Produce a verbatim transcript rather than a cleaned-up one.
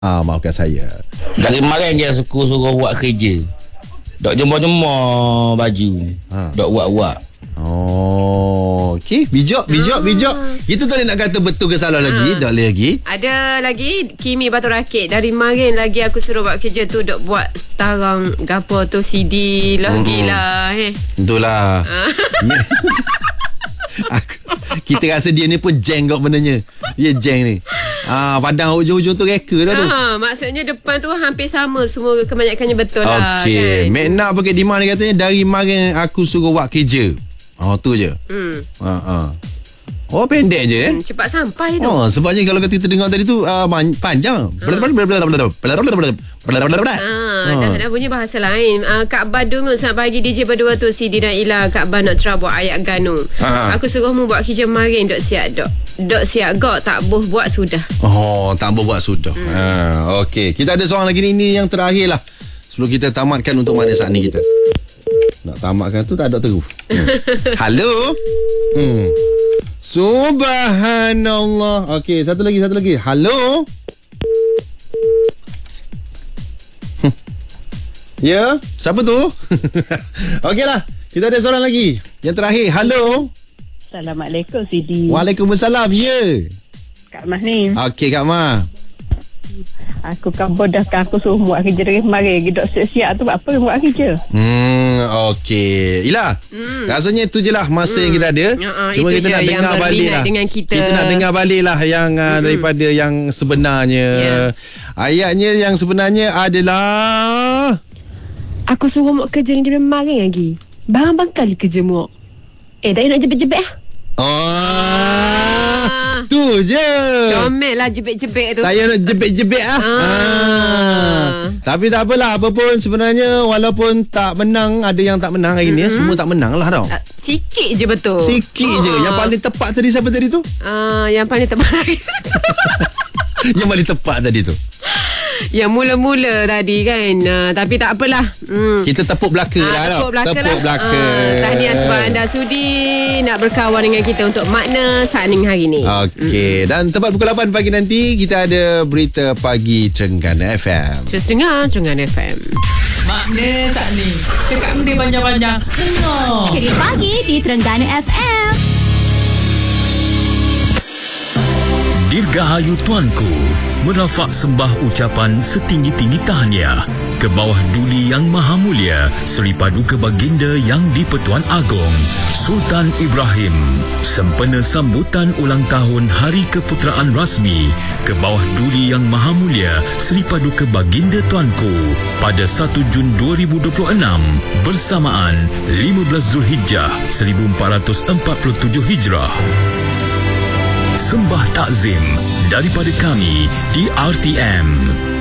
Ah, maafkan saya. Dari kemarin dia suka suruh buat kerja. Dok jemur-jemur baju. Ha. Dok buat-buat. Oh, okey. Bijak, bijak, ah. bijak. Kita tak nak kata betul ke salah ha. lagi. Tak boleh lagi. Ada lagi Kimi Batu Rakit. Dari marin lagi aku suruh buat kerja tu, dok buat setarang gapo tu C D lagi hmm. lah. Eh. Itulah. Aku, kita rasa dia ni pun jeng kau benarnya. Dia jeng ni. Ah, padang hujung-hujung tu reka dah tu. Ah, maksudnya depan tu hampir sama, semua kebanyakannya betul lah. Okey. Kan? Mek nak pakai di mana katanya dari marin aku suruh buat kerja. Oh tu je. Hmm. Ha ah. Oh pendek je eh. Hmm, cepat sampai tu. Oh sebabnya kalau kita dengar tadi tu uh, panjang. Ah, dah, dah punya bahasa lain. Uh, Kak Badung selamat pagi D J berdua tu Sidi dan Ila. Kak Ba nak try buat ayat Ganu. Ha. Aku suruh mu buat kerja marin dok siap dok. Dok siap gok tak boh buat sudah. Oh tak boh buat sudah. Hmm. Ha okey. Kita ada seorang lagi ni, ini yang terakhir lah. Sebelum kita tamatkan untuk mana saat ni kita. Nak tamatkan tu tak ada terus. Hmm. Halo. Hmm. Subhanallah. Okey, satu lagi, satu lagi. Halo. Ya, siapa tu? Okeylah, kita ada seorang lagi. Yang terakhir. Halo. Assalamualaikum Sidi. Waalaikumsalam. Ya. Kak Mah ni. Okey Kak Mah. Aku kan bodoh kan aku suruh buat kerja dari kemarin. Gidok siap-siap tu buat apa buat kerja. Hmm, okey. Ila, hmm. rasanya itu je lah masa hmm. yang kita ada. Uh-uh, Cuma kita nak dengar balik lah. Kita. kita nak dengar balik lah yang uh, hmm. daripada yang sebenarnya. Yeah. Ayatnya yang sebenarnya adalah aku suruh buat kerja ni dari kemarin lagi. Barang bangkali kerja mu. Eh, dah nak jebek-jebek ah. Oh. Ah. Tu je. Comel lah jebek-jebek tu. Saya nak jebek-jebek ah. ah. ah. Tapi tak apalah, apa pun sebenarnya walaupun tak menang, ada yang tak menang hari mm-hmm. ni, semua tak menang lah tau. Uh, sikit je betul. Sikit oh. je. Yang paling tepat tadi siapa tadi tu? Ah, uh, yang paling tepat. Yang paling tepat tadi tu. Yang mula-mula tadi kan, uh, tapi tak apalah. Hmm. Kita tepuk belaka uh, lah. Tepuk belaka tepuk lah. belaka. Uh, tahniah sebab anda sudi nak berkawan dengan kita untuk makna Saning hari ni. Okey. Hmm. Dan tepat pukul lapan pagi nanti kita ada berita pagi Trengganu F M. Terus dengar Trengganu F M. Makna Saning. Cakap benda panjang-panjang. Dengar. Sekali pagi di Trengganu F M. Dirgahayu Tuanku, merafak sembah ucapan setinggi-tinggi tahniah ke bawah Duli Yang Maha Mulia Seri Paduka Baginda Yang di-Pertuan Agong Sultan Ibrahim, sempena sambutan ulang tahun Hari Keputeraan Rasmi ke bawah Duli Yang Maha Mulia Seri Paduka Baginda Tuanku pada satu Jun dua ribu dua puluh enam bersamaan lima belas Zulhijjah seribu empat ratus empat puluh tujuh Hijrah. Sembah takzim daripada kami di R T M.